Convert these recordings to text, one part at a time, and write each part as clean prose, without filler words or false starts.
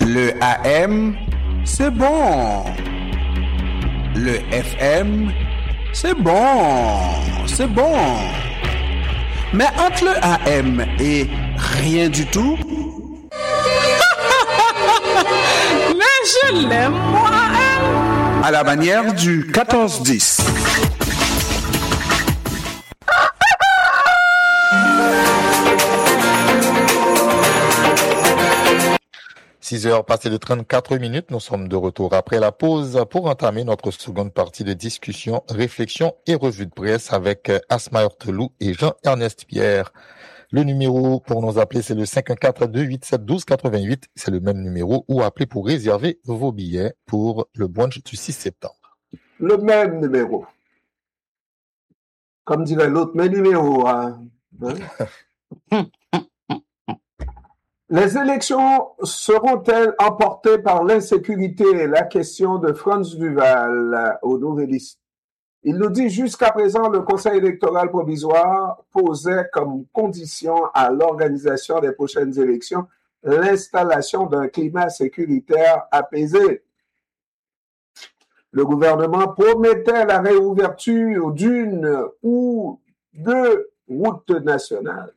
Le AM, c'est bon. Le FM, c'est bon. Mais entre le AM et rien du tout, mais je l'aime, moi, AM. À la manière du 14-10. « 6h passées de 34 minutes, nous sommes de retour après la pause pour entamer notre seconde partie de discussion, réflexion et revue de presse avec Asma Hortelou et Jean-Ernest Pierre. Le numéro pour nous appeler, c'est le 514-287-1288. C'est le même numéro ou appelez pour réserver vos billets pour le brunch du 6 septembre. Le même numéro. Comme dirait l'autre, même numéro. Hein? Les élections seront-elles emportées par l'insécurité? La question de Franz Duval au Nouvelliste. Il nous dit jusqu'à présent, le Conseil électoral provisoire posait comme condition à l'organisation des prochaines élections l'installation d'un climat sécuritaire apaisé. Le gouvernement promettait la réouverture d'une ou deux routes nationales.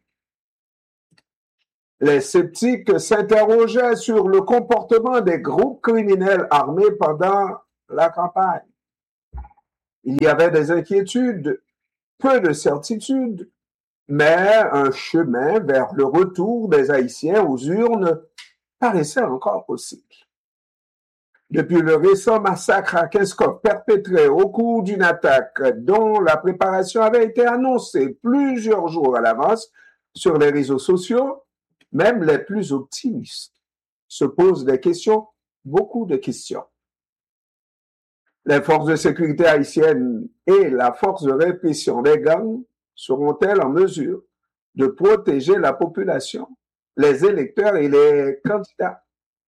Les sceptiques s'interrogeaient sur le comportement des groupes criminels armés pendant la campagne. Il y avait des inquiétudes, peu de certitudes, mais un chemin vers le retour des Haïtiens aux urnes paraissait encore possible. Depuis le récent massacre à Kinskop perpétré au cours d'une attaque dont la préparation avait été annoncée plusieurs jours à l'avance sur les réseaux sociaux, même les plus optimistes se posent des questions, beaucoup de questions. Les forces de sécurité haïtiennes et la force de répression des gangs seront-elles en mesure de protéger la population, les électeurs et les candidats?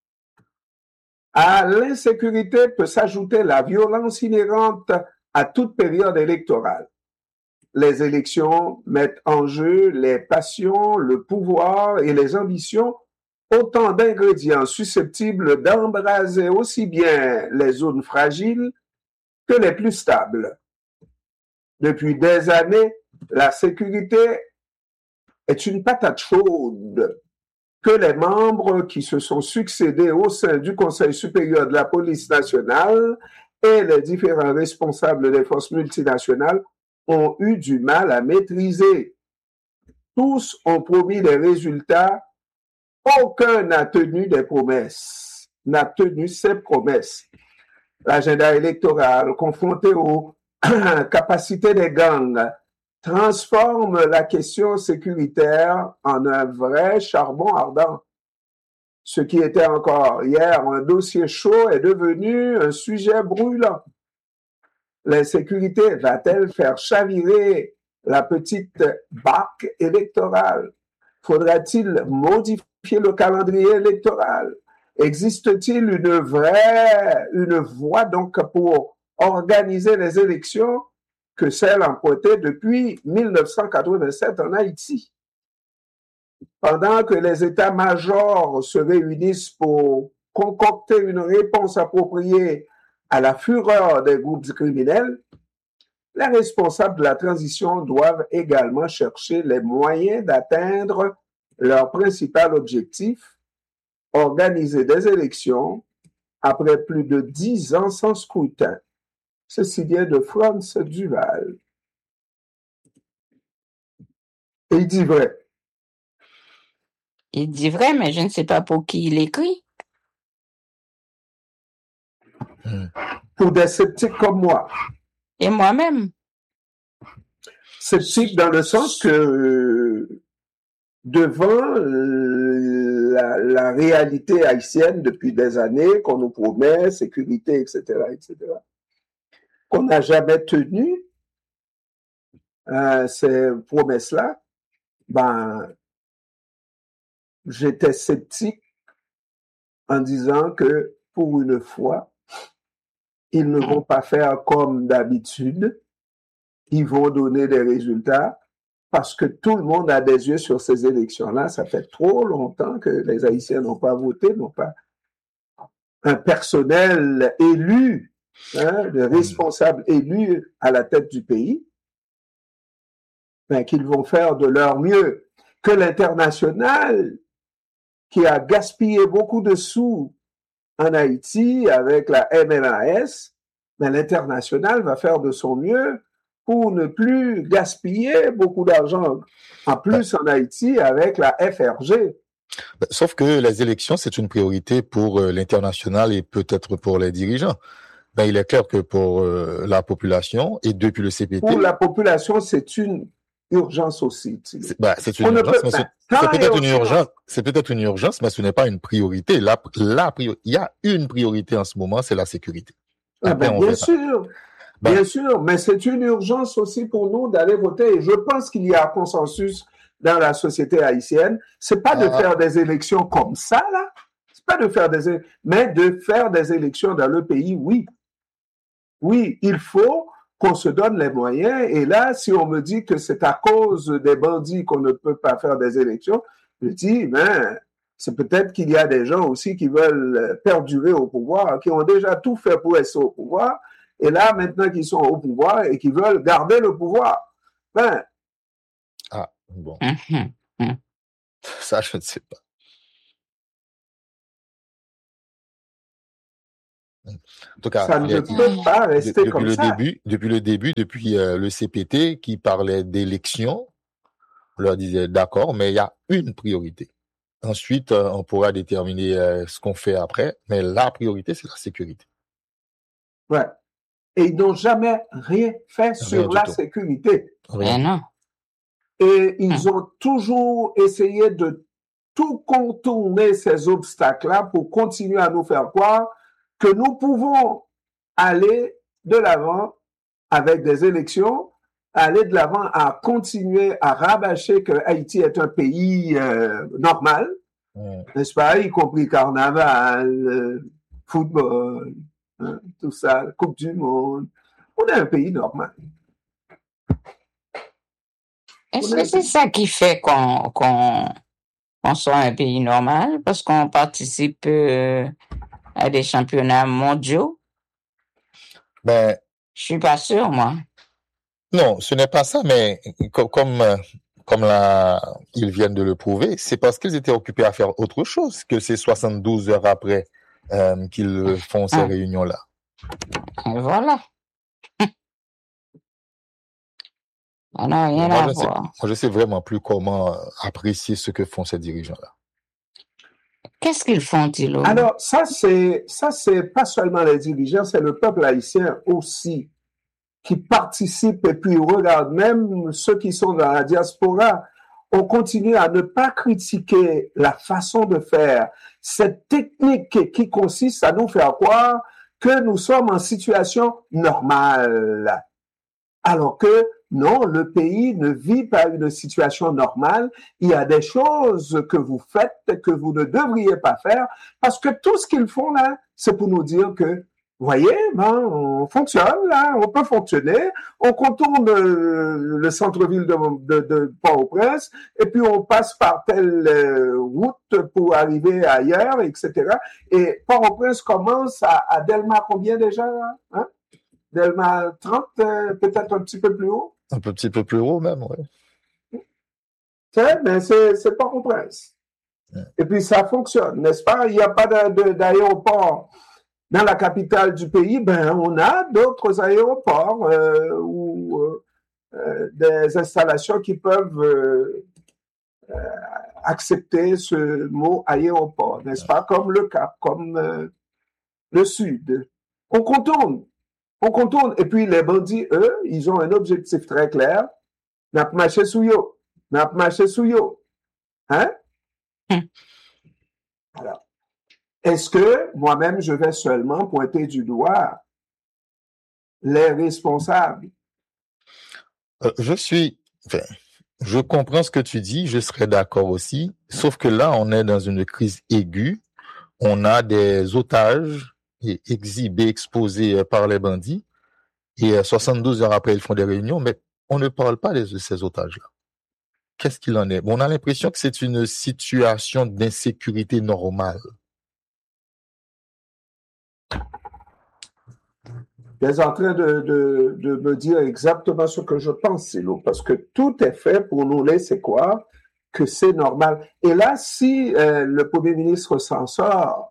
À l'insécurité peut s'ajouter la violence inhérente à toute période électorale. Les élections mettent en jeu les passions, le pouvoir et les ambitions, autant d'ingrédients susceptibles d'embraser aussi bien les zones fragiles que les plus stables. Depuis des années, la sécurité est une patate chaude que les membres qui se sont succédés au sein du Conseil supérieur de la police nationale et les différents responsables des forces multinationales ont eu du mal à maîtriser. Tous ont promis des résultats, aucun n'a tenu des promesses, n'a tenu ses promesses. L'agenda électoral, confronté aux capacités des gangs, transforme la question sécuritaire en un vrai charbon ardent. Ce qui était encore hier un dossier chaud est devenu un sujet brûlant. L'insécurité va-t-elle faire chavirer la petite barque électorale? Faudra-t-il modifier le calendrier électoral? Existe-t-il une voie donc pour organiser les élections que celle empruntée depuis 1987 en Haïti? Pendant que les états-majors se réunissent pour concocter une réponse appropriée à la fureur des groupes criminels, les responsables de la transition doivent également chercher les moyens d'atteindre leur principal objectif, organiser des élections après plus de 10 ans sans scrutin. Ceci vient de Franz Duval. Et il dit vrai. Il dit vrai, mais je ne sais pas pour qui il écrit. Pour des sceptiques comme moi. Et moi-même. Sceptique dans le sens que devant la réalité haïtienne depuis des années, qu'on nous promet, sécurité, etc., qu'on n'a jamais tenu ces promesses-là, j'étais sceptique en disant que pour une fois, ils ne vont pas faire comme d'habitude, ils vont donner des résultats parce que tout le monde a des yeux sur ces élections-là. Ça fait trop longtemps que les Haïtiens n'ont pas voté, n'ont pas un personnel élu, de responsables élus à la tête du pays, ben, qu'ils vont faire de leur mieux. Que l'international, qui a gaspillé beaucoup de sous en Haïti avec la MMAS, mais l'international va faire de son mieux pour ne plus gaspiller beaucoup d'argent en plus en Haïti avec la FRG. Sauf que les élections, c'est une priorité pour l'international et peut-être pour les dirigeants. Ben, il est clair que pour la population et depuis le CPT... Pour la population, c'est une urgence aussi. C'est une urgence, mais c'est peut-être une urgence. C'est peut-être une urgence, mais ce n'est pas une priorité. Il y a une priorité en ce moment, c'est la sécurité. Après, bien sûr. Bien sûr, mais c'est une urgence aussi pour nous d'aller voter. Et je pense qu'il y a un consensus dans la société haïtienne. C'est pas de faire des élections comme ça, là. C'est pas de faire mais de faire des élections dans le pays, oui. Oui, il faut qu'on se donne les moyens. Et là, si on me dit que c'est à cause des bandits qu'on ne peut pas faire des élections, je dis, ben, c'est peut-être qu'il y a des gens aussi qui veulent perdurer au pouvoir, qui ont déjà tout fait pour rester au pouvoir. Et là, maintenant qu'ils sont au pouvoir et qu'ils veulent garder le pouvoir, ben... Ah, bon. Ça, je ne sais pas. En tout cas, ça ne peut pas rester comme ça. Depuis le début, depuis le CPT qui parlait d'élections, on leur disait d'accord, mais il y a une priorité. Ensuite, on pourra déterminer ce qu'on fait après, mais la priorité, c'est la sécurité. Ouais. Et ils n'ont jamais rien fait sur la sécurité. Rien. Non. Et ils ont toujours essayé de tout contourner ces obstacles-là pour continuer à nous faire croire que nous pouvons aller de l'avant avec des élections, aller de l'avant à continuer à rabâcher que Haïti est un pays normal, n'est-ce pas, y compris carnaval, football, tout ça, Coupe du Monde. On est un pays normal. Est-ce que c'est ça qui fait qu'on soit un pays normal? Parce qu'on participe à des championnats mondiaux? Ben, je suis pas sûr, moi. Non, ce n'est pas ça, mais comme ils viennent de le prouver, c'est parce qu'ils étaient occupés à faire autre chose que ces 72 heures après qu'ils font ces réunions-là. Et voilà. On n'a rien à voir. Moi, je sais vraiment plus comment apprécier ce que font ces dirigeants-là. Qu'est-ce qu'ils font, Thilo? Alors, ça, c'est pas seulement les dirigeants, c'est le peuple haïtien aussi qui participe et puis regarde, même ceux qui sont dans la diaspora, on continue à ne pas critiquer la façon de faire, cette technique qui consiste à nous faire croire que nous sommes en situation normale. Alors que non, le pays ne vit pas une situation normale. Il y a des choses que vous faites que vous ne devriez pas faire parce que tout ce qu'ils font là, c'est pour nous dire que voyez, on fonctionne là, on peut fonctionner, on contourne le centre-ville de Port-au-Prince et puis on passe par telle route pour arriver ailleurs, etc. Et Port-au-Prince commence à Delma combien déjà là, hein? Delma 30, peut-être un petit peu plus haut? Un petit peu plus haut même, oui. Mais c'est Port-au-Prince. Et puis ça fonctionne, n'est-ce pas? Il n'y a pas d'aéroport. Dans la capitale du pays, on a d'autres aéroports ou des installations qui peuvent accepter ce mot aéroport, n'est-ce pas? Comme le Cap, comme le Sud. On contourne. Et puis les bandits, eux, ils ont un objectif très clair. N'a pas marché sous yo. Hein? Alors. Est-ce que moi-même, je vais seulement pointer du doigt les responsables? Je comprends ce que tu dis, je serais d'accord aussi, sauf que là, on est dans une crise aiguë, on a des otages exhibés, exposés par les bandits, et 72 heures après, ils font des réunions, mais on ne parle pas de ces otages-là. Qu'est-ce qu'il en est? On a l'impression que c'est une situation d'insécurité normale. Tu es en train de me dire exactement ce que je pense, Silo, parce que tout est fait pour nous laisser croire que c'est normal. Et là, si le Premier ministre s'en sort,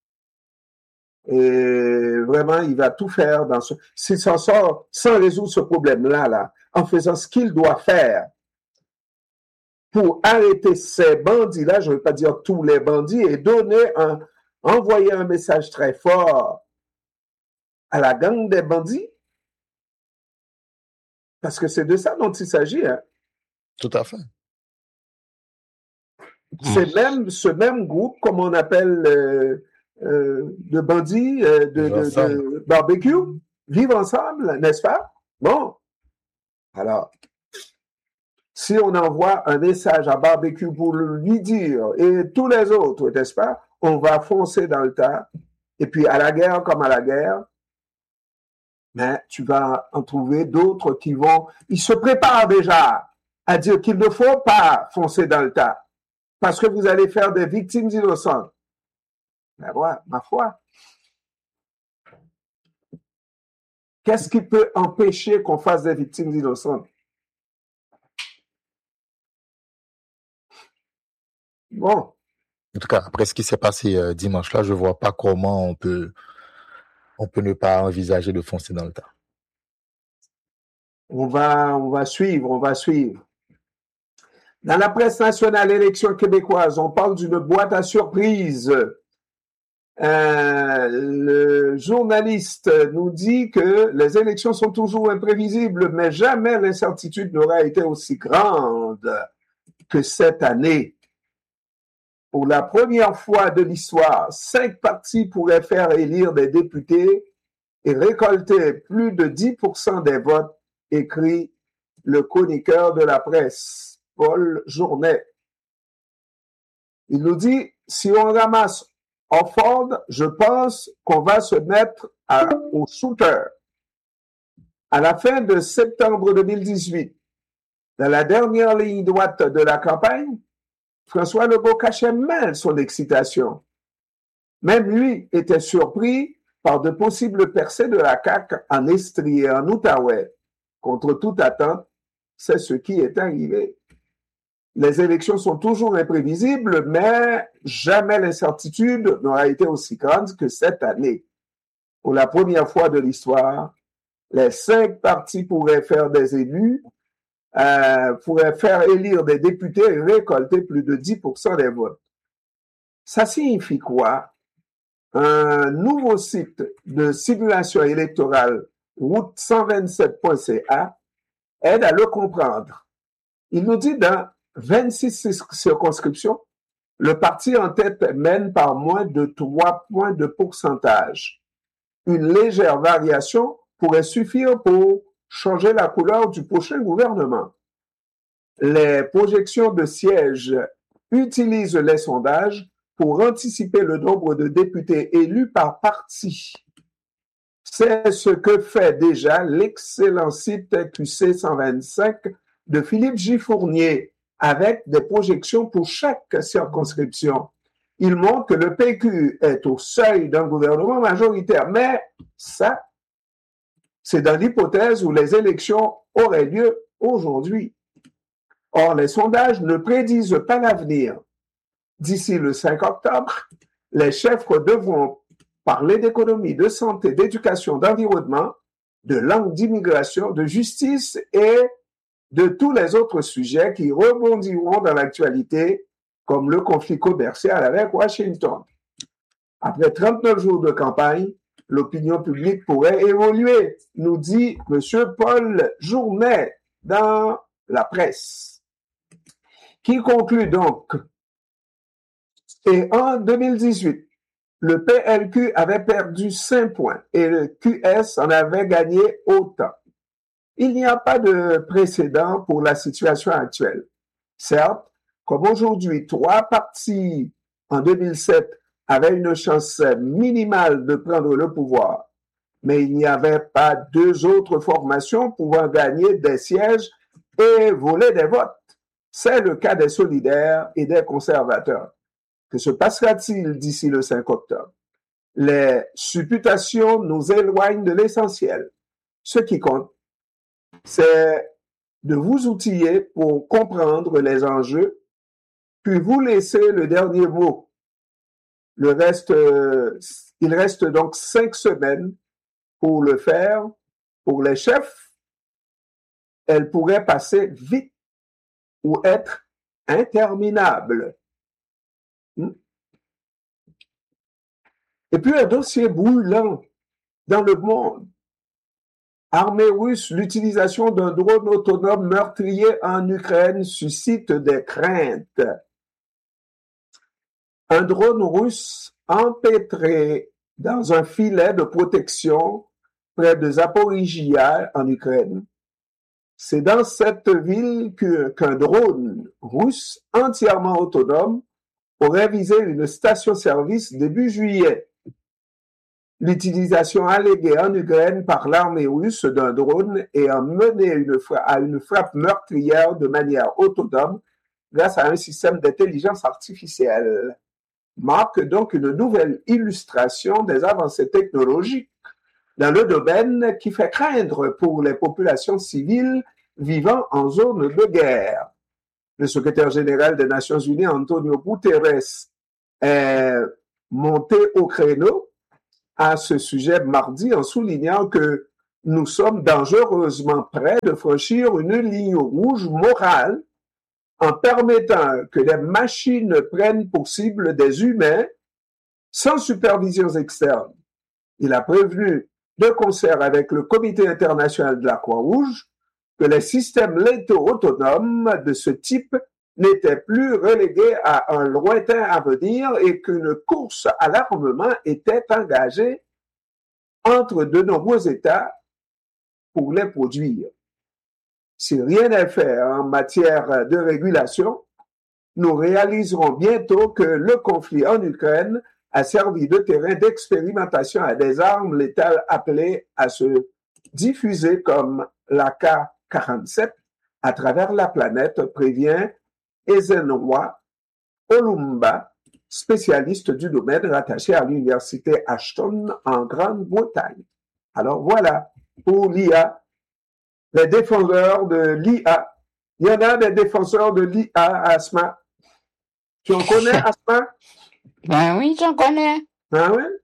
et vraiment, il va tout faire s'il s'en sort sans résoudre ce problème-là, en faisant ce qu'il doit faire pour arrêter ces bandits-là, je ne veux pas dire tous les bandits, et envoyer un message très fort à la gang des bandits, parce que c'est de ça dont il s'agit. Hein. Tout à fait. C'est ce même groupe, comme on appelle de bandits, de barbecue, vivent ensemble, n'est-ce pas? Bon. Alors, si on envoie un message à barbecue pour lui dire, et tous les autres, n'est-ce pas? On va foncer dans le tas, et puis à la guerre comme à la guerre, mais tu vas en trouver d'autres ils se préparent déjà à dire qu'il ne faut pas foncer dans le tas, parce que vous allez faire des victimes innocentes. Mais voilà, ma foi. Qu'est-ce qui peut empêcher qu'on fasse des victimes innocentes? Bon. En tout cas, après ce qui s'est passé dimanche-là, je vois pas comment on peut ne pas envisager de foncer dans le tas. On va suivre. Dans la presse nationale, élection québécoise, on parle d'une boîte à surprise. Le journaliste nous dit que les élections sont toujours imprévisibles, mais jamais l'incertitude n'aura été aussi grande que cette année. Pour la première fois de l'histoire, 5 partis pourraient faire élire des députés et récolter plus de 10% des votes, écrit le chroniqueur de la presse, Paul Journet. Il nous dit, si on ramasse Offord, je pense qu'on va se mettre au shooter. À la fin de septembre 2018, dans la dernière ligne droite de la campagne, François Legault cachait mal son excitation. Même lui était surpris par de possibles percées de la CAQ en Estrie et en Outaouais. Contre toute attente, c'est ce qui est arrivé. Les élections sont toujours imprévisibles, mais jamais l'incertitude n'aura été aussi grande que cette année. Pour la première fois de l'histoire, les 5 partis pourraient faire des élus, pourraient faire élire des députés et récolter plus de 10% des votes. Ça signifie quoi? Un nouveau site de simulation électorale, route127.ca, aide à le comprendre. Il nous dit dans 26 circonscriptions, le parti en tête mène par moins de 3 points de pourcentage. Une légère variation pourrait suffire pour changer la couleur du prochain gouvernement. Les projections de sièges utilisent les sondages pour anticiper le nombre de députés élus par parti. C'est ce que fait déjà l'excellent site QC 125 de Philippe J. Fournier, avec des projections pour chaque circonscription. Il montre que le PQ est au seuil d'un gouvernement majoritaire, mais ça, c'est dans l'hypothèse où les élections auraient lieu aujourd'hui. Or, les sondages ne prédisent pas l'avenir. D'ici le 5 octobre, les chefs devront parler d'économie, de santé, d'éducation, d'environnement, de langue, d'immigration, de justice et de tous les autres sujets qui rebondiront dans l'actualité, comme le conflit commercial avec Washington. Après 39 jours de campagne, l'opinion publique pourrait évoluer, nous dit M. Paul Journet dans la presse, qui conclut donc. Et en 2018, le PLQ avait perdu 5 points et le QS en avait gagné autant. Il n'y a pas de précédent pour la situation actuelle. Certes, comme aujourd'hui, 3 partis en 2007 avaient une chance minimale de prendre le pouvoir, mais il n'y avait pas 2 autres formations pouvant gagner des sièges et voler des votes. C'est le cas des solidaires et des conservateurs. Que se passera-t-il d'ici le 5 octobre? Les supputations nous éloignent de l'essentiel. Ce qui compte, c'est de vous outiller pour comprendre les enjeux, puis vous laisser le dernier mot. Il reste donc 5 semaines pour le faire. Pour les chefs, elles pourraient passer vite ou être interminables. Et puis un dossier brûlant dans le monde. Armée russe, l'utilisation d'un drone autonome meurtrier en Ukraine suscite des craintes. Un drone russe empêtré dans un filet de protection près de Zaporijia en Ukraine. C'est dans cette ville qu'un drone russe entièrement autonome aurait visé une station-service début juillet. L'utilisation alléguée en Ukraine par l'armée russe d'un drone ayant mené à une frappe meurtrière de manière autonome grâce à un système d'intelligence artificielle marque donc une nouvelle illustration des avancées technologiques dans le domaine qui fait craindre pour les populations civiles vivant en zone de guerre. Le secrétaire général des Nations Unies, Antonio Guterres, est monté au créneau à ce sujet mardi en soulignant que nous sommes dangereusement près de franchir une ligne rouge morale en permettant que les machines prennent pour cible des humains sans supervision externe. Il a prévenu de concert avec le Comité international de la Croix-Rouge que les systèmes létaux autonomes de ce type n'étaient plus relégués à un lointain avenir et qu'une course à l'armement était engagée entre de nombreux États pour les produire. Si rien n'est fait en matière de régulation, nous réaliserons bientôt que le conflit en Ukraine a servi de terrain d'expérimentation à des armes létales appelées à se diffuser comme l'AK-47 à travers la planète, prévient Ezenwa Olumba, spécialiste du domaine rattaché à l'université Ashton en Grande-Bretagne. Alors voilà, pour l'IA, les défenseurs de l'IA. Il y en a des défenseurs de l'IA, Asma. Tu en connais, Asma? Ben oui, j'en connais. Ah oui?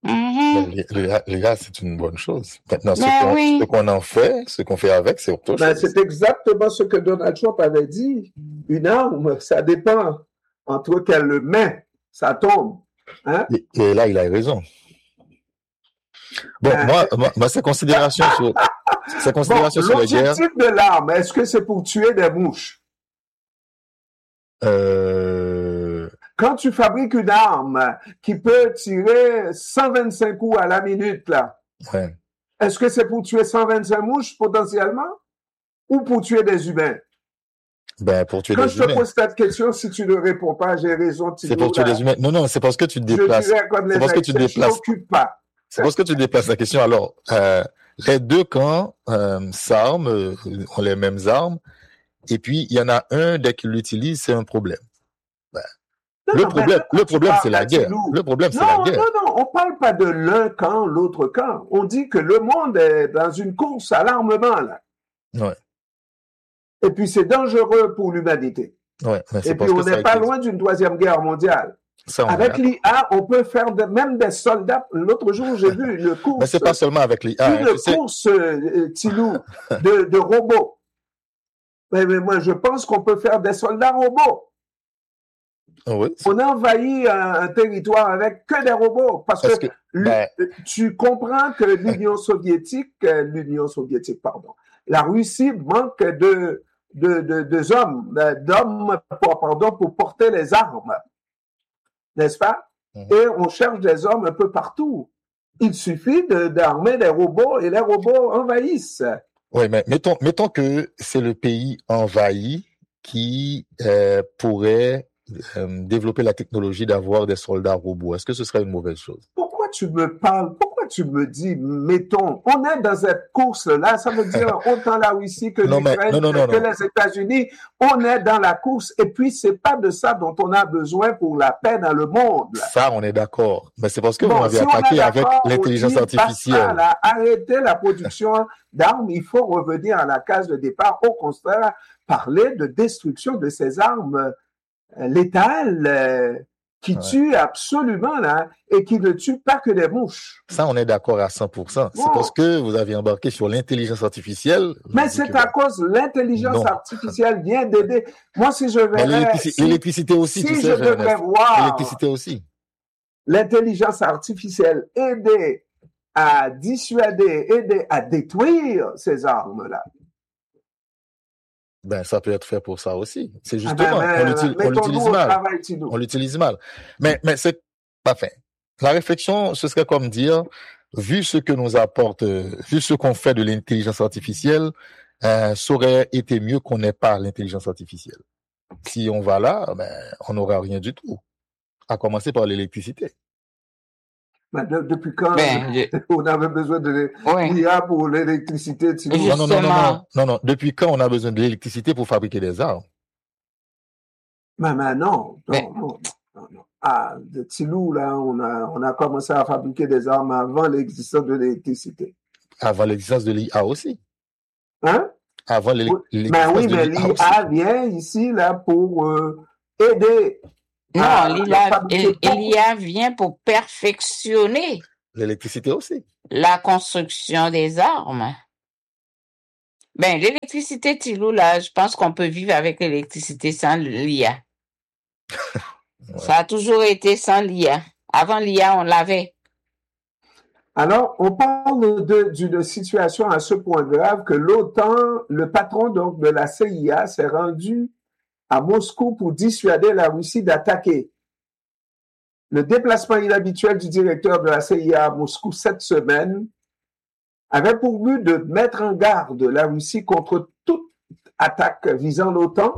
L'IA, c'est une bonne chose. Maintenant, Ben ce qu'on en fait, ce qu'on fait avec, c'est autre chose. C'est exactement ce que Donald Trump avait dit. Une arme, ça dépend entre quelle main ça tombe. Hein? Et là, il a raison. Bon, moi, ces considérations sur la guerre. L'objectif de l'arme, est-ce que c'est pour tuer des mouches? Quand tu fabriques une arme qui peut tirer 125 coups à la minute, là, ouais. Est-ce que c'est pour tuer 125 mouches potentiellement ou pour tuer des humains? Ben, pour tuer Quand des je te humains. pose cette question, si tu ne réponds pas, j'ai raison. C'est pour tuer des humains. Non, c'est parce que tu te déplaces. Je dirais comme les Haïtiens, je ne m'occupe pas. C'est parce que tu déplaces la question. Alors, les deux camps s'arment, ont les mêmes armes, et puis il y en a un, dès qu'il l'utilise, c'est un problème. Ben, le problème, c'est la guerre. Le problème, c'est la guerre. Non, on parle pas de l'un camp, l'autre camp. On dit que le monde est dans une course à l'armement, là. Ouais. Et puis c'est dangereux pour l'humanité. Ouais, et puis on n'est pas loin d'une 3e guerre mondiale. Avec l'IA, on peut faire même des soldats. L'autre jour, j'ai vu une course. Mais c'est pas seulement avec l'IA. Une course, Tilou, de robots. Mais moi, je pense qu'on peut faire des soldats robots. Oui, on envahit un territoire avec que des robots. Parce que tu comprends que l'Union soviétique, la Russie manque d'hommes pour porter les armes. N'est-ce pas? Et on cherche des hommes un peu partout. Il suffit d'armer des robots et les robots envahissent. Oui, mais mettons que c'est le pays envahi qui pourrait développer la technologie d'avoir des soldats robots. Est-ce que ce serait une mauvaise chose? Pourquoi tu me dis, mettons, on est dans cette course-là, ça veut dire autant la Russie que l'Ukraine, que les États-Unis, on est dans la course, et puis c'est pas de ça dont on a besoin pour la paix dans le monde. Ça, on est d'accord. Mais c'est parce que vous m'avez attaqué avec l'intelligence artificielle. Arrêter la production d'armes, il faut revenir à la case de départ. Au contraire, parler de destruction de ces armes létales, qui tue absolument, là, et qui ne tue pas que des mouches. Ça, on est d'accord à 100%. C'est parce que vous avez embarqué sur l'intelligence artificielle. Mais c'est à cause l'intelligence artificielle vient d'aider. Moi, si je verrais... L'électricité aussi, tu sais, je devrais voir... L'électricité aussi. L'intelligence artificielle aider à dissuader, aider à détruire ces armes-là. Ben, ça peut être fait pour ça aussi. C'est justement qu'on l'utilise mal. On l'utilise mal. Mais c'est pas fait. La réflexion, ce serait comme dire, vu ce que nous apporte, vu ce qu'on fait de l'intelligence artificielle, ça aurait été mieux qu'on n'ait pas l'intelligence artificielle. Si on va là, ben, on n'aura rien du tout. À commencer par l'électricité. Depuis quand on avait besoin de l'IA pour l'électricité? Non. Depuis quand on a besoin de l'électricité pour fabriquer des armes? Non. De Tilou, là, on a commencé à fabriquer des armes avant l'existence de l'électricité. Avant l'existence de l'IA aussi. Hein? Avant l'existence de l'IA aussi. Mais l'IA vient ici, là, pour aider. Non, l'IA vient pour perfectionner l'électricité aussi. La construction des armes. Ben, l'électricité, Tilou, là, je pense qu'on peut vivre avec l'électricité sans l'IA. Ouais. Ça a toujours été sans l'IA. Avant l'IA, on l'avait. Alors, on parle d'une situation à ce point grave que l'OTAN, le patron donc de la CIA, s'est rendu à Moscou pour dissuader la Russie d'attaquer. Le déplacement inhabituel du directeur de la CIA à Moscou cette semaine avait pour but de mettre en garde la Russie contre toute attaque visant l'OTAN.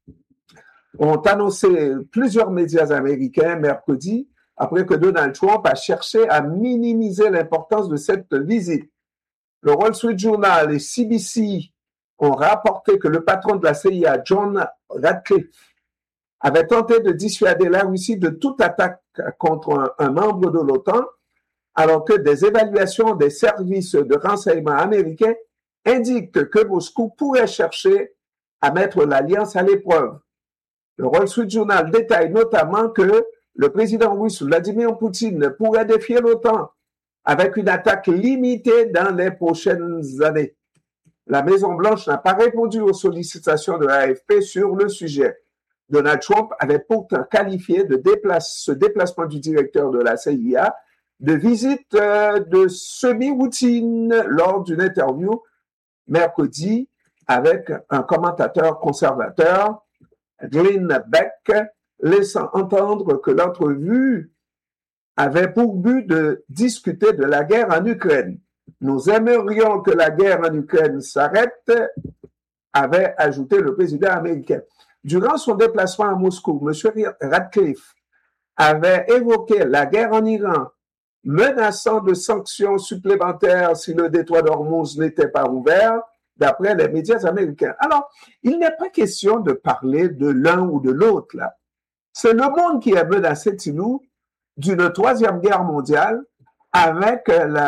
Ont annoncé plusieurs médias américains mercredi, après que Donald Trump a cherché à minimiser l'importance de cette visite. Le Wall Street Journal et CBC ont rapporté que le patron de la CIA, John Ratcliffe, avait tenté de dissuader la Russie de toute attaque contre un membre de l'OTAN, alors que des évaluations des services de renseignement américains indiquent que Moscou pourrait chercher à mettre l'alliance à l'épreuve. Le Wall Street Journal détaille notamment que le président russe Vladimir Poutine pourrait défier l'OTAN avec une attaque limitée dans les prochaines années. La Maison-Blanche n'a pas répondu aux sollicitations de l'AFP sur le sujet. Donald Trump avait pourtant qualifié ce déplacement du directeur de la CIA de visite de semi-routine lors d'une interview mercredi avec un commentateur conservateur, Glenn Beck, laissant entendre que l'entrevue avait pour but de discuter de la guerre en Ukraine. Nous aimerions que la guerre en Ukraine s'arrête, avait ajouté le président américain. Durant son déplacement à Moscou, M. Ratcliffe avait évoqué la guerre en Iran, menaçant de sanctions supplémentaires si le détroit d'Ormuz n'était pas ouvert, d'après les médias américains. Alors, il n'est pas question de parler de l'un ou de l'autre, là. C'est le monde qui est menacé, Tilou, d'une troisième guerre mondiale avec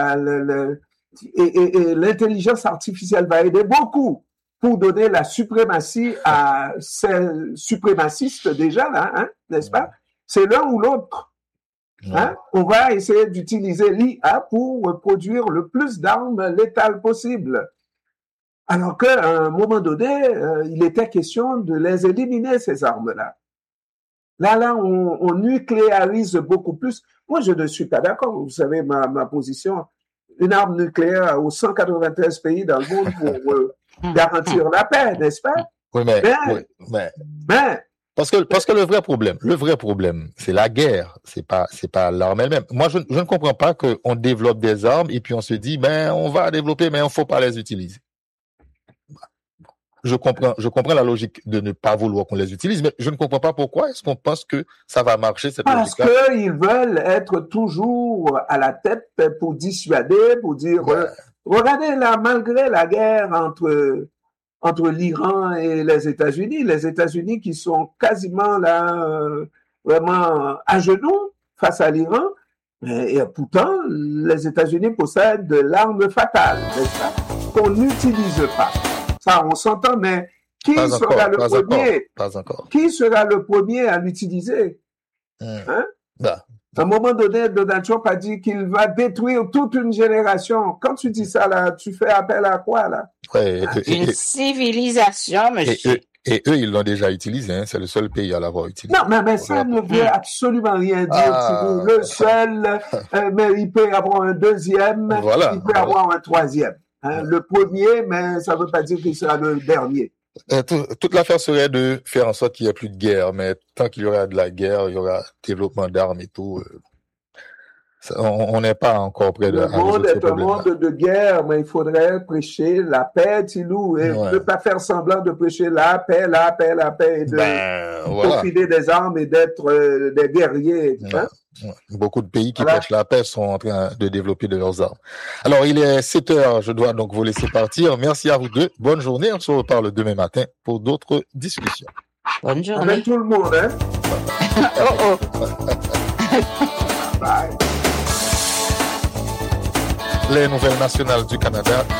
et l'intelligence artificielle va aider beaucoup pour donner la suprématie à ces suprémacistes déjà, là, hein, n'est-ce pas? C'est l'un ou l'autre. Hein? On va essayer d'utiliser l'IA pour produire le plus d'armes létales possible. Alors qu'à un moment donné, il était question de les éliminer, ces armes-là. Là, on nucléarise beaucoup plus. Moi, je ne suis pas d'accord. Vous savez, ma position, une arme nucléaire aux 193 pays dans le monde pour garantir la paix, n'est-ce pas? Oui, mais parce que le vrai problème, c'est la guerre. C'est pas l'arme elle-même. Moi, je ne comprends pas qu'on développe des armes et puis on se dit, on va développer, mais il ne faut pas les utiliser. je comprends la logique de ne pas vouloir qu'on les utilise, mais je ne comprends pas pourquoi est-ce qu'on pense que ça va marcher, cette logique-là. Parce qu'ils veulent être toujours à la tête pour dissuader, pour dire, regardez là, malgré la guerre entre l'Iran et les États-Unis qui sont quasiment là, vraiment à genoux face à l'Iran, et pourtant, les États-Unis possèdent de l'arme fatale, n'est-ce pas, qu'on n'utilise pas. Ça, on s'entend, mais qui sera le premier? Pas encore. Qui sera le premier à l'utiliser? Hein? À un moment donné, Donald Trump a dit qu'il va détruire toute une génération. Quand tu dis ça, là, tu fais appel à quoi, là? Une civilisation, monsieur. Et eux, ils l'ont déjà utilisé, hein. C'est le seul pays à l'avoir utilisé. Non, mais ça ne veut absolument rien dire. Le seul, mais il peut y avoir un deuxième, il peut y avoir un troisième. Hein. Le premier, mais ça ne veut pas dire qu'il sera le dernier. Toute l'affaire serait de faire en sorte qu'il n'y ait plus de guerre, mais tant qu'il y aura de la guerre, il y aura développement d'armes et tout. On n'est pas encore près de... Le monde est un monde de guerre, mais il faudrait prêcher la paix, Tilou, et ne pas faire semblant de prêcher la paix, et de profiler des armes et d'être des guerriers. Hein? Beaucoup de pays qui prêchent la paix sont en train de développer de leurs armes. Alors, il est 7h, je dois donc vous laisser partir. Merci à vous deux. Bonne journée. On se reparle demain matin pour d'autres discussions. Bonne journée. Avec tout le monde, hein? Bye. Les nouvelles nationales du Canada